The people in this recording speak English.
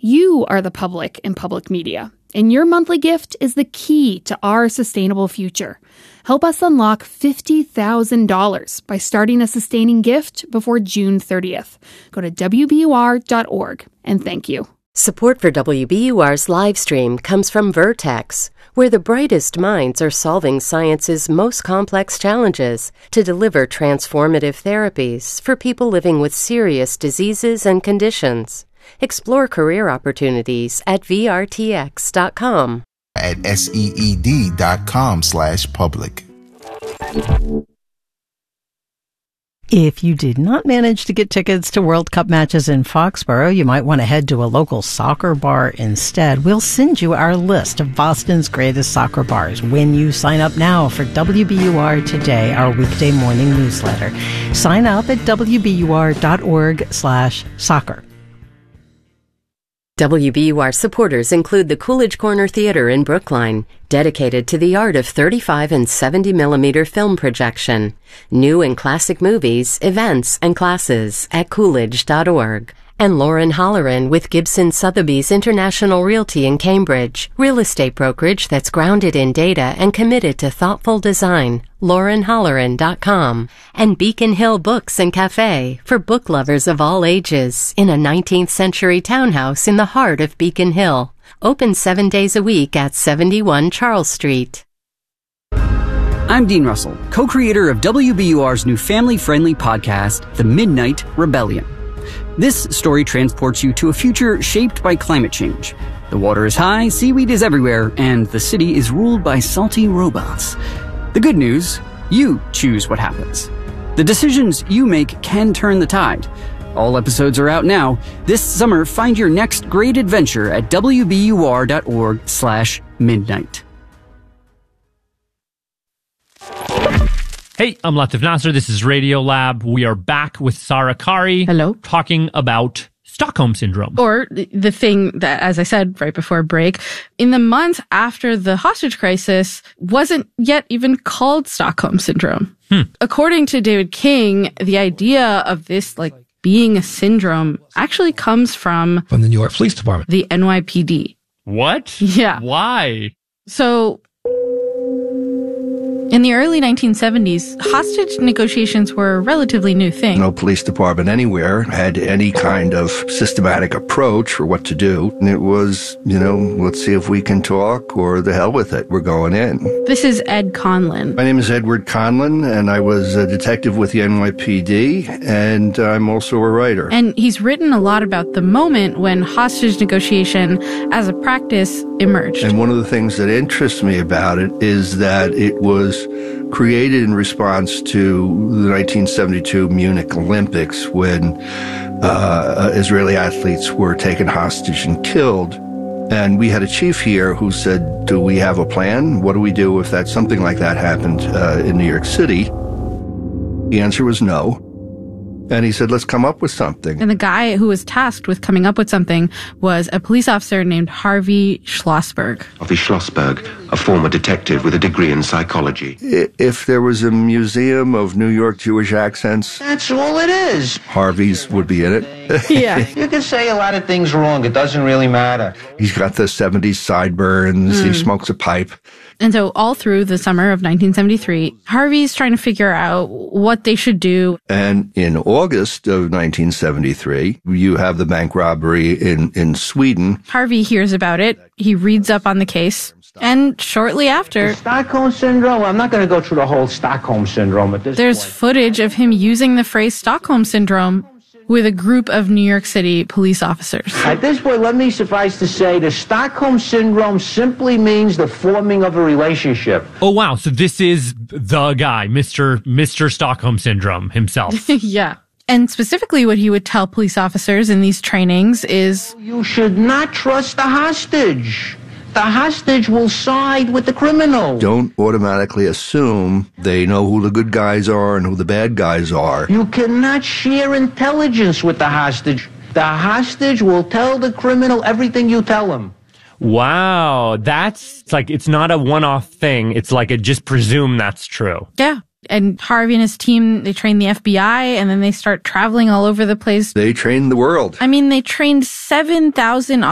You are the public in public media, and your monthly gift is the key to our sustainable future. Help us unlock $50,000 by starting a sustaining gift before June 30th. Go to WBUR.org, and thank you. Support for WBUR's live stream comes from Vertex, where the brightest minds are solving science's most complex challenges to deliver transformative therapies for people living with serious diseases and conditions. Explore career opportunities at VRTX.com. At SEED.com/public. If you did not manage to get tickets to World Cup matches in Foxborough, you might want to head to a local soccer bar instead. We'll send you our list of Boston's greatest soccer bars when you sign up now for WBUR Today, our weekday morning newsletter. Sign up at WBUR.org/soccer. WBUR supporters include the Coolidge Corner Theater in Brookline, dedicated to the art of 35 and 70 millimeter film projection, new and classic movies, events, and classes at Coolidge.org. And Lauren Holleran with Gibson Sotheby's International Realty in Cambridge, real estate brokerage that's grounded in data and committed to thoughtful design. LaurenHolleran.com. And Beacon Hill Books and Cafe for book lovers of all ages in a 19th century townhouse in the heart of Beacon Hill. Open 7 days a week at 71 Charles Street. I'm Dean Russell, co-creator of WBUR's new family-friendly podcast, The Midnight Rebellion. This story transports you to a future shaped by climate change. The water is high, seaweed is everywhere, and the city is ruled by salty robots. The good news, you choose what happens. The decisions you make can turn the tide. All episodes are out now. This summer, find your next great adventure at WBUR.org/midnight. Hey, I'm Latif Nasser. This is Radio Lab. We are back with Sarah Qari. Hello. Talking about Stockholm Syndrome. Or the thing that, as I said right before break, in the months after the hostage crisis, wasn't yet even called Stockholm Syndrome. According to David King, the idea of this, being a syndrome actually comes from the New York Police Department. The NYPD. What? Yeah. Why? So, in the early 1970s, hostage negotiations were a relatively new thing. No police department anywhere had any kind of systematic approach for what to do. And it was, let's see if we can talk, or the hell with it. We're going in. This is Ed Conlon. My name is Edward Conlon, and I was a detective with the NYPD, and I'm also a writer. And he's written a lot about the moment when hostage negotiation as a practice emerged. And one of the things that interests me about it is that it was created in response to the 1972 Munich Olympics, when Israeli athletes were taken hostage and killed. And we had a chief here who said, do we have a plan? What do we do if something like that happened in New York City? The answer was no. And he said, let's come up with something. And the guy who was tasked with coming up with something was a police officer named Harvey Schlossberg. Harvey Schlossberg, a former detective with a degree in psychology. If there was a museum of New York Jewish accents, that's all it is. Harvey's would be in it. Yeah. You can say a lot of things wrong. It doesn't really matter. He's got the 70s sideburns. He smokes a pipe. And so all through the summer of 1973, Harvey's trying to figure out what they should do. And in August of 1973, you have the bank robbery in Sweden. Harvey hears about it. He reads up on the case. And shortly after, the Stockholm Syndrome, I'm not going to go through the whole Stockholm Syndrome at this there's point. Footage of him using the phrase Stockholm Syndrome with a group of New York City police officers. At this point, let me suffice to say the Stockholm Syndrome simply means the forming of a relationship. Oh, wow. So this is the guy, Mr. Stockholm Syndrome himself. Yeah. And specifically what he would tell police officers in these trainings is, you should not trust the hostage. The hostage will side with the criminal. Don't automatically assume they know who the good guys are and who the bad guys are. You cannot share intelligence with the hostage. The hostage will tell the criminal everything you tell him. Wow. It's not a one-off thing. It's just presume that's true. Yeah. And Harvey and his team, they train the FBI, and then they start traveling all over the place. They train the world. I mean, they trained 7,000